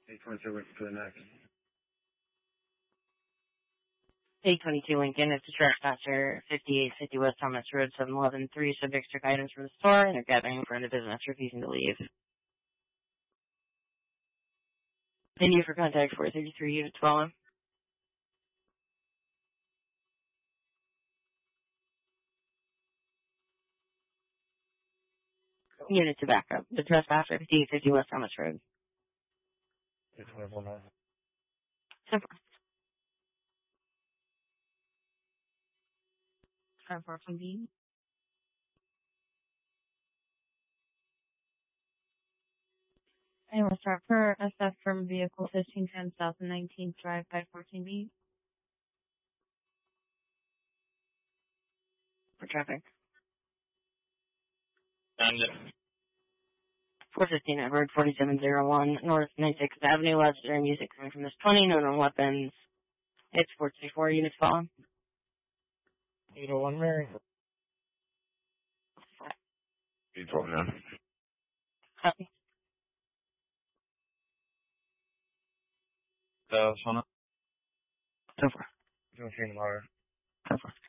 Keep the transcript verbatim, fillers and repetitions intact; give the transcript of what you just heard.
eight twenty-two Lincoln for the next. eight twenty-two Lincoln, it's a trespasser, fifty-eight fifty West Thomas Road, seven eleven three, subjects took items from the store, and they're gathering in front of the business, refusing to leave. Thank you for contact four thirty-three, Unit twelve. Unit to backup. The trespasser, fifty-eight fifty West Thomas Road. eight twenty-four nine. Simple. five four from B. And we'll start for S F from vehicle fifteen ten South and nineteenth Drive, five fourteen B. For traffic. And four fifteen Edward, forty-seven oh one North ninety-sixth Avenue, Legendary music coming from this twenty, known on weapons. It's four twenty-four, units following. eight oh one Mary. eight twelve nine. Copy. Uh, Sona. So far. Don't see tomorrow. So far.